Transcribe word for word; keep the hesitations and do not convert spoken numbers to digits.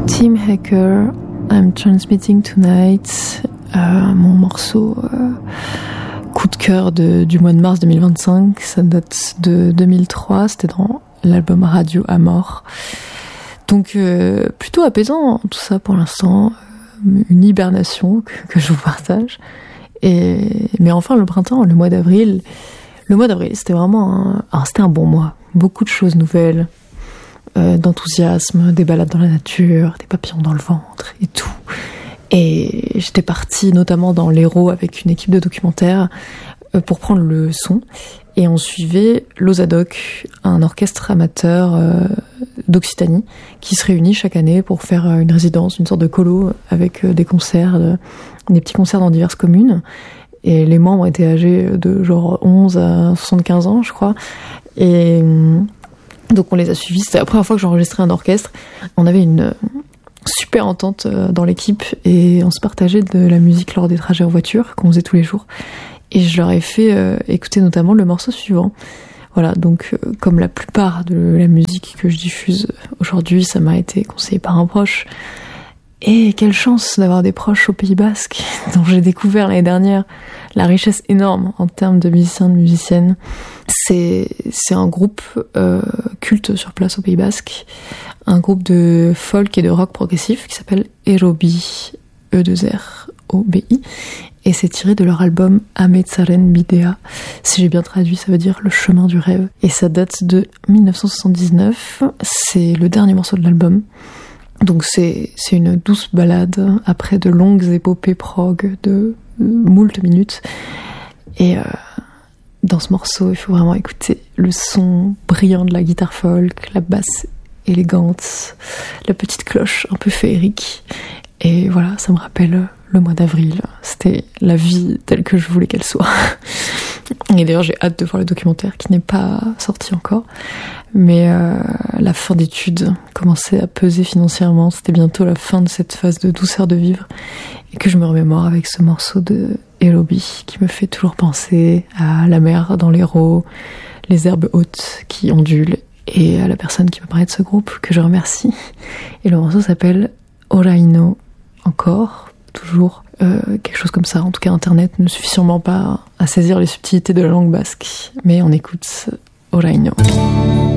Tim Hacker, I'm Transmitting Tonight, euh, mon morceau euh, coup de cœur de, du mois de mars deux mille vingt-cinq, ça date de deux mille trois, c'était dans l'album Radio Amor. Donc euh, plutôt apaisant tout ça pour l'instant, une hibernation que, que je vous partage. Et, mais enfin le printemps, le mois d'avril, le mois d'avril c'était vraiment un, alors c'était un bon mois, beaucoup de choses nouvelles, euh, d'enthousiasme, des balades dans la nature, des papillons dans le ventre et tout. Et j'étais partie notamment dans l'Hérault avec une équipe de documentaires euh, pour prendre le son. Et on suivait l'Osadoc, un orchestre amateur euh, d'Occitanie qui se réunit chaque année pour faire une résidence, une sorte de colo avec euh, des concerts, de, des petits concerts dans diverses communes. Et les membres étaient âgés de genre onze à soixante-quinze ans, je crois. Et donc on les a suivis. C'était la première fois que j'enregistrais un orchestre. On avait une super entente dans l'équipe et on se partageait de la musique lors des trajets en voiture qu'on faisait tous les jours. Et je leur ai fait euh, écouter notamment le morceau suivant. Voilà, donc euh, comme la plupart de la musique que je diffuse aujourd'hui, ça m'a été conseillé par un proche. Et quelle chance d'avoir des proches au Pays Basque, dont j'ai découvert l'année dernière la richesse énorme en termes de musiciens, de musiciennes. C'est, c'est un groupe euh, culte sur place au Pays Basque, un groupe de folk et de rock progressif qui s'appelle Erobi, E deux R O B I. Et c'est tiré de leur album Ametzaren Bidea. Si j'ai bien traduit, ça veut dire le chemin du rêve. Et ça date de dix-neuf cent soixante-dix-neuf. C'est le dernier morceau de l'album. Donc c'est, c'est une douce balade après de longues épopées prog de moult minutes. Et euh, dans ce morceau, il faut vraiment écouter le son brillant de la guitare folk, la basse élégante, la petite cloche un peu féerique. Et voilà, ça me rappelle le mois d'avril. C'était la vie telle que je voulais qu'elle soit. Et d'ailleurs, j'ai hâte de voir le documentaire qui n'est pas sorti encore. Mais euh, la fin d'études commençait à peser financièrement. C'était bientôt la fin de cette phase de douceur de vivre. Et que je me remémore avec ce morceau de Erobi qui me fait toujours penser à la mer dans l'Hérault, les herbes hautes qui ondulent, et à la personne qui me parlait de ce groupe, que je remercie. Et le morceau s'appelle Oraino. Encore, toujours, euh, quelque chose comme ça. En tout cas, Internet ne suffit sûrement pas à saisir les subtilités de la langue basque. Mais on écoute Oraino.